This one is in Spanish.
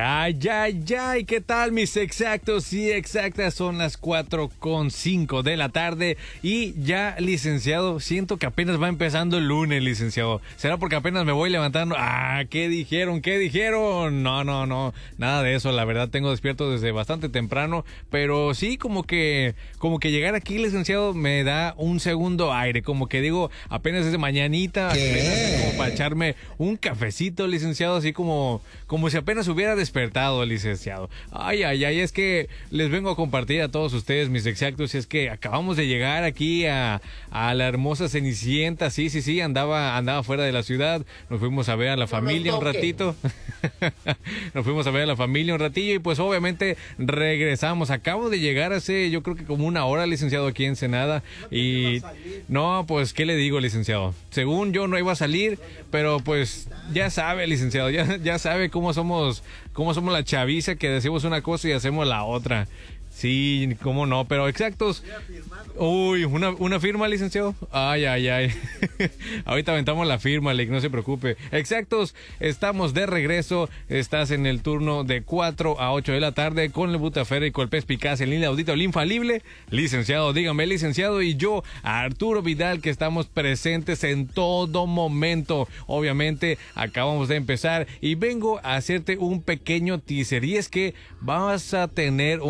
Ay, ay, ay, ¿qué tal mis exactos y exactas? Son las 4:05 de la tarde y ya, licenciado, siento que apenas va empezando el lunes, licenciado. ¿Será porque apenas me voy levantando? Ah, ¿qué dijeron? ¿Qué dijeron? No, nada de eso, la verdad tengo despierto desde bastante temprano, pero sí, como que llegar aquí, licenciado, me da un segundo aire, como que digo, apenas es de mañanita, apenas es como para echarme un cafecito, licenciado, así como si apenas hubiera despertado, licenciado. Ay, es que les vengo a compartir a todos ustedes mis exactos, y es que acabamos de llegar aquí a la hermosa Cenicienta, sí, andaba fuera de la ciudad, nos fuimos a ver a la familia un ratito, nos fuimos a ver a la familia un ratillo y pues obviamente regresamos, acabo de llegar hace yo creo que como una hora, licenciado, aquí en Ensenada y no, pues ¿qué le digo, licenciado? Según yo no iba a salir, pero pues ya sabe, licenciado, ya sabe cómo somos la chaviza, que decimos una cosa y hacemos la otra. Sí, cómo no, pero exactos. Uy, una firma, licenciado. Ay. Ahorita aventamos la firma, Lick, no se preocupe. Exactos, estamos de regreso. Estás en el turno de 4 a 8 de la tarde con el Butaferra y con el Pez Picaz en línea audito, el infalible. Licenciado, dígame, licenciado, y yo, Arturo Vidal, que estamos presentes en todo momento. Obviamente, acabamos de empezar y vengo a hacerte un pequeño teaser. Y es que vas a tener